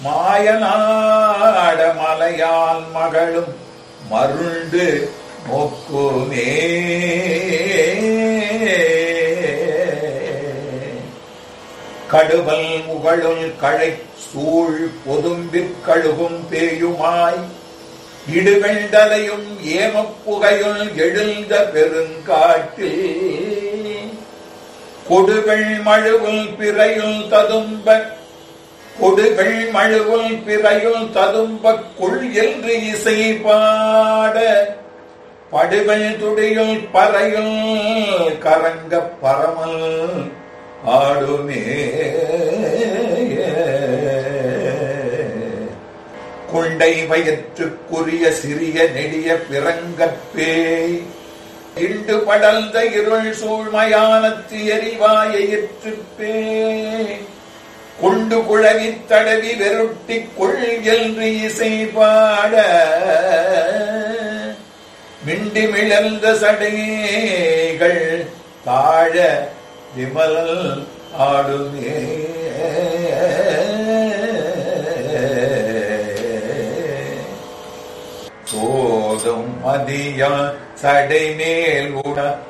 மாயநாட மலையால் மகளும் மருண்டு நோக்குமே. கடுவல் முகழுள் களை சூழ் பொதும்பிற் கழுகும் பேயுமாய் இடுகண்டலையும் ஏமப்புகையுள் எழுந்த பெருங்காட்டில் கொடுகள் மழுவுள் பிறையுள் ததும்ப கொடுகள் மழுவுள் பிறையுள் ததும்ப கொள் என்று இசை பாட படுகள் துடியுள் பறையுள் கரங்க பரமல் ஆடுமே. குண்டை வயிற்றுக்குரிய சிறிய நெடிய பிறங்கற்பே இண்டு படர்ந்த இருள் சூழ்மயானத்து எரிவாயிற்றுப்பே கொண்டு குழவி தடவி வெருட்டி கொள் என்று இசை பாட மிண்டி மிளர்ந்த சடைகள் தாழ விமலல் ஆடுமே. சோதும் மதியா சடை மேல் உட